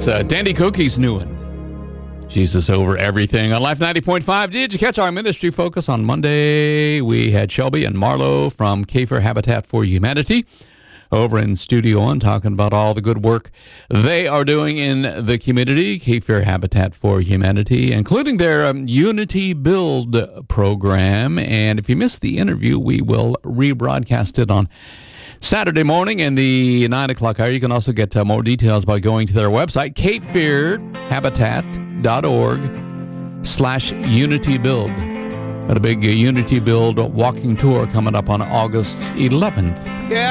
It's Dandy Cookie's new one. Jesus over everything on Life 90.5. Did you catch our ministry focus on Monday? We had Shelby and Marlo from Kafer Habitat for Humanity over in Studio One talking about all the good work they are doing in the community. Kafer Habitat for Humanity, including their Unity Build program. And if you missed the interview, we will rebroadcast it on Saturday morning in the 9 o'clock hour. You can also get more details by going to their website, capefearhabitat.org/UnityBuild. Got a big Unity Build walking tour coming up on August 11th. Yeah.